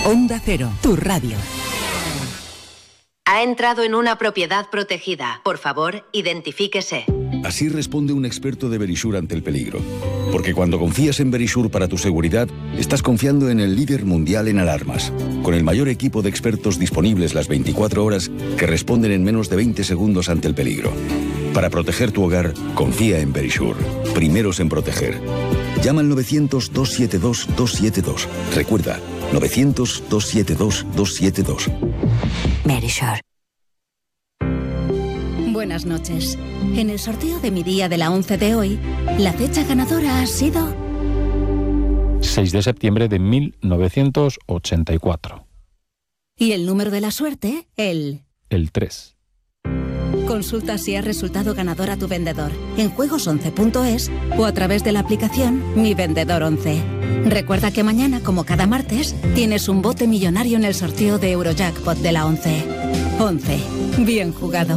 Onda Cero, tu radio. Ha entrado en una propiedad protegida. Por favor, identifíquese. Así responde un experto de Verisure ante el peligro. Porque cuando confías en Verisure para tu seguridad, estás confiando en el líder mundial en alarmas, con el mayor equipo de expertos disponibles las 24 horas que responden en menos de 20 segundos ante el peligro. Para proteger tu hogar, confía en Verisure. Primeros en proteger. Llama al 900-272-272. Recuerda, 900-272-272. Verisure. Buenas noches. En el sorteo de mi día de la 11 de hoy, la fecha ganadora ha sido 6 de septiembre de 1984. Y el número de la suerte, el 3. Consulta si has resultado ganador a tu vendedor en juegos11.es o a través de la aplicación Mi Vendedor 11. Recuerda que mañana, como cada martes, tienes un bote millonario en el sorteo de Eurojackpot de la 11. 11. Bien jugado.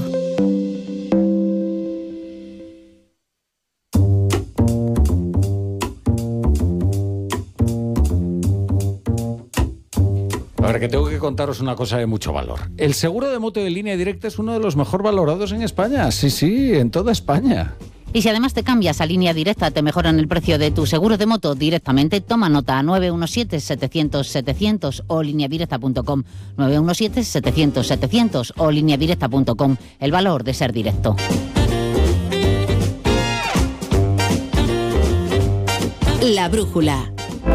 Ahora que tengo que contaros una cosa de mucho valor. El seguro de moto de línea directa es uno de los mejor valorados en España. Sí, en toda España. Y si además te cambias a línea directa, te mejoran el precio de tu seguro de moto directamente. Toma nota, 917-700-700 o lineadirecta.com. 917-700-700 o lineadirecta.com. El valor de ser directo. La brújula.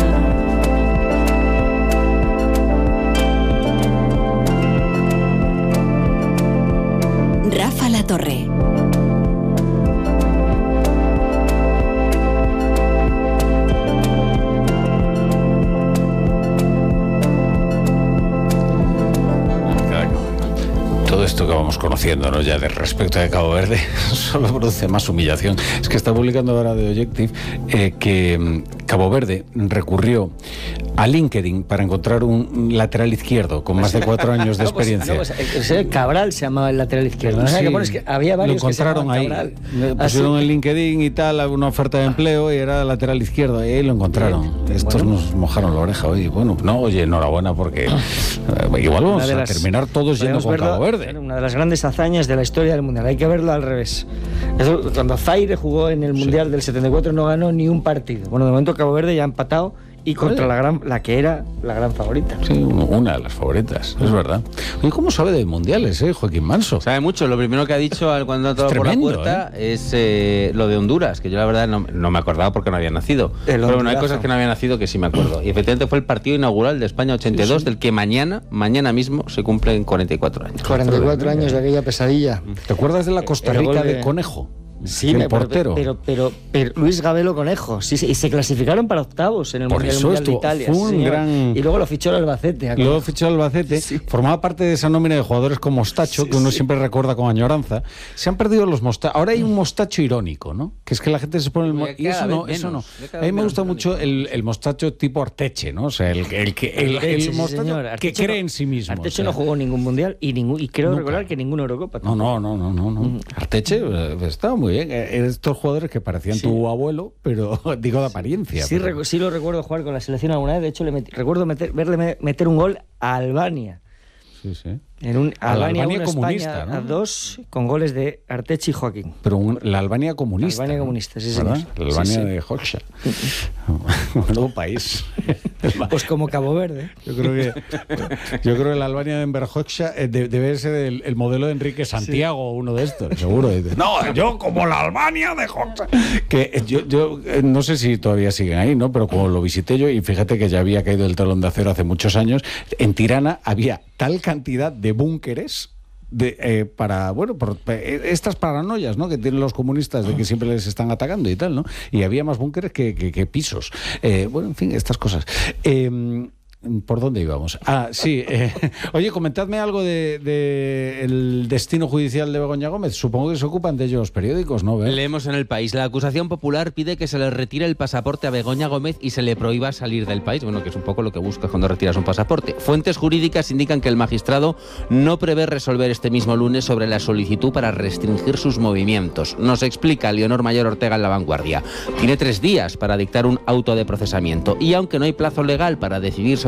Rafa La Torre. Todo esto que vamos conociendo, ¿no?, ya de respecto de Cabo Verde solo produce más humillación. Es que está publicando ahora The Objective que Cabo Verde recurrió a LinkedIn para encontrar un lateral izquierdo con más de 4 años de experiencia. Cabral se llamaba el lateral izquierdo. Sí, que había varios, lo encontraron ahí. Pusieron en LinkedIn y tal una oferta de empleo y era lateral izquierdo. Y ahí lo encontraron. Estos nos mojaron la oreja hoy. Bueno, no, oye, enhorabuena porque igual vamos a terminar todos yendo con Cabo Verde. Una de las grandes hazañas de la historia del Mundial. Hay que verlo al revés. Cuando Zaire jugó en el Mundial del 74 no ganó ni un partido. Bueno, de momento Cabo Verde ya ha empatado y contra la que era la gran favorita. Sí, una de las favoritas, es verdad. Oye, ¿cómo sabe de mundiales, Joaquín Manso? Sabe mucho. Lo primero que ha dicho cuando ha entrado por la puerta es lo de Honduras, que yo la verdad no me acordaba porque no había nacido. Pero bueno, hay cosas que no había nacido que sí me acuerdo. Y efectivamente fue el partido inaugural de España 82, del que mañana mismo se cumplen 44 años. 44 años de aquella pesadilla. ¿Te acuerdas de la Costa Rica de Conejo? Sí, el portero. Pero Luis Gabelo Conejo, sí, y se clasificaron para octavos en el Mundial de Italia. Fue un gran... Y luego lo fichó el Albacete. Sí. Formaba parte de esa nómina de jugadores con mostacho, que uno siempre recuerda con añoranza. Se han perdido los mostachos. Ahora hay un mostacho irónico, ¿no? Que es que la gente se pone y eso no. A mí me gusta mucho el mostacho tipo Arteche, ¿no? O sea, el mostacho que cree en sí mismo. Arteche no jugó ningún Mundial y creo recordar que ninguna Eurocopa. No. Arteche estaba muy bien. Estos jugadores que parecían tu abuelo, pero digo de apariencia. Sí, sí lo recuerdo jugar con la selección alguna vez. De hecho, recuerdo verle meter un gol a Albania. Sí. En un Albania comunista, España, ¿no? 2 con goles de Arteche y Joaquín. Pero la Albania comunista. Albania comunista, sí, señor. La Albania de Hoxha. Nuevo país. Pues como Cabo Verde. Yo creo que la Albania de Enver Hoxha debe ser el modelo de Enrique Santiago o uno de estos, seguro. No, yo como la Albania de Hoxha. Que yo no sé si todavía siguen ahí, ¿no? Pero como lo visité yo, y fíjate que ya había caído el telón de acero hace muchos años, en Tirana había tal cantidad de búnkeres para por estas paranoias, ¿no?, que tienen los comunistas de que siempre les están atacando y tal, ¿no? Y había más búnkeres que pisos. En fin, estas cosas. ¿Por dónde íbamos? Sí. Oye, comentadme algo de el destino judicial de Begoña Gómez. Supongo que se ocupan de ellos periódicos, ¿no? Leemos en El País. La acusación popular pide que se le retire el pasaporte a Begoña Gómez y se le prohíba salir del país. Bueno, que es un poco lo que buscas cuando retiras un pasaporte. Fuentes jurídicas indican que el magistrado no prevé resolver este mismo lunes sobre la solicitud para restringir sus movimientos. Nos explica Leonor Mayor Ortega en La Vanguardia. Tiene 3 días para dictar un auto de procesamiento y aunque no hay plazo legal para decidir sobre